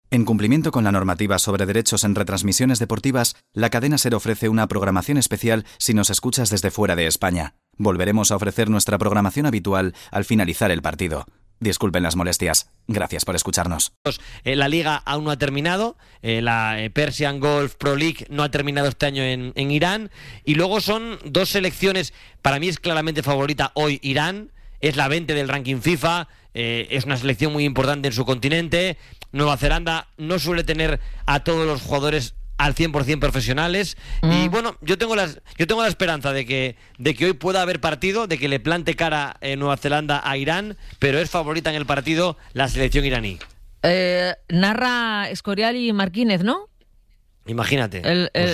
En cumplimiento con la normativa sobre derechos en retransmisiones deportivas, la cadena SER ofrece una programación especial si nos escuchas desde fuera de España. Volveremos a ofrecer nuestra programación habitual al finalizar el partido. Disculpen las molestias. Gracias por escucharnos. La Liga aún no ha terminado. La Persian Gulf Pro League no ha terminado este año en Irán. Y luego son dos selecciones, para mí es claramente favorita hoy Irán. Es la 20 del ranking FIFA. Es una selección muy importante en su continente. Nueva Zelanda no suele tener a todos los jugadores al 100% profesionales. Y bueno, yo tengo la esperanza de que hoy pueda haber partido, de que le plante cara Nueva Zelanda a Irán, pero es favorita en el partido la selección iraní. Narra Escorial y Martínez, ¿no? Imagínate.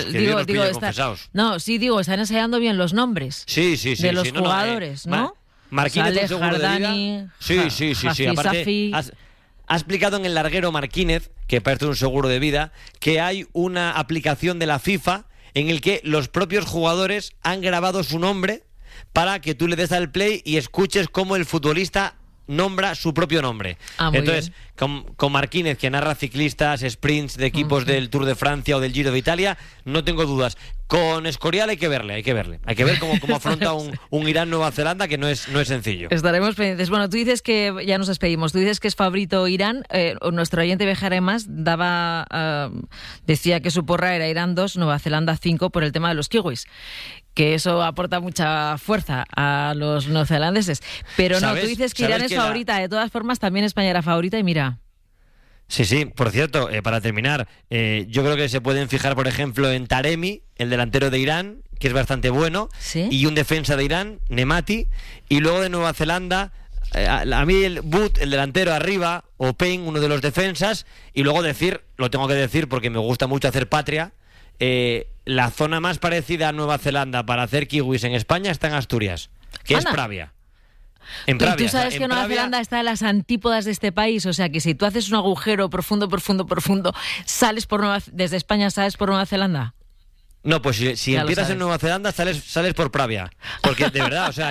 Están ensayando bien los nombres. Sí. De los jugadores, ¿no? Martínez Saleh, un seguro Jardani, de vida. Sí. Aparte, ha explicado en el larguero Martínez, que parece un seguro de vida, que hay una aplicación de la FIFA en el que los propios jugadores han grabado su nombre para que tú le des al play y escuches cómo el futbolista nombra su propio nombre. Entonces, con Martínez, que narra ciclistas, sprints de equipos del Tour de Francia o del Giro de Italia, no tengo dudas. Con Escorial hay que verle. Hay que ver cómo afronta un Irán-Nueva Zelanda, que no es sencillo. Estaremos pendientes. Bueno, tú dices que, ya nos despedimos, tú dices que es favorito Irán. Nuestro oyente Bejar más decía que su porra era Irán 2, Nueva Zelanda 5 por el tema de los kiwis, que eso aporta mucha fuerza a los neozelandeses. Pero no, tú dices que Irán es favorita. De todas formas, también España era favorita y mira. Sí, por cierto, para terminar, yo creo que se pueden fijar, por ejemplo, en Taremi, el delantero de Irán, que es bastante bueno, ¿sí? Y un defensa de Irán, Nemati, y luego de Nueva Zelanda, a mí el Boot, el delantero arriba, o Payne, uno de los defensas, y luego lo tengo que decir porque me gusta mucho hacer patria, la zona más parecida a Nueva Zelanda para hacer kiwis en España está en Asturias, que es Pravia. Tú sabes que Nueva Zelanda está en las antípodas de este país, o sea que si tú haces un agujero profundo, sales desde España sales por Nueva Zelanda. No, pues si empiezas en Nueva Zelanda sales por Pravia, porque de verdad, o sea,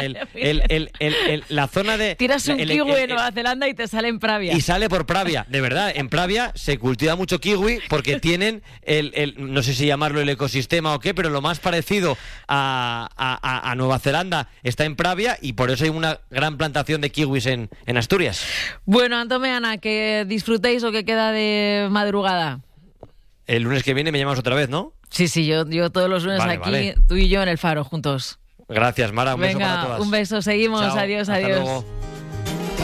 la zona de... Tiras un kiwi en Nueva Zelanda y te sale en Pravia. Y sale por Pravia, de verdad, en Pravia se cultiva mucho kiwi porque tienen no sé si llamarlo el ecosistema o qué, pero lo más parecido a Nueva Zelanda está en Pravia y por eso hay una gran plantación de kiwis en Asturias. Bueno, Antomeana, que disfrutéis o que queda de madrugada. El lunes que viene me llamas otra vez, ¿no? Sí, yo todos los lunes aquí, tú y yo en el Faro, juntos. Gracias, Mara, un beso para todas. Un beso, seguimos, Chao, adiós. hasta luego.